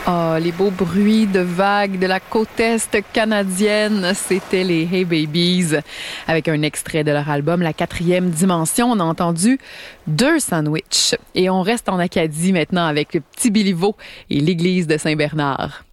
Ah, les beaux bruits de vagues de la côte est canadienne, c'était les Hey Babies. Avec un extrait de leur album La 4e dimension, on a entendu 2 sandwichs. Et on reste en Acadie maintenant avec le petit Béliveau et l'église de Saint-Bernard.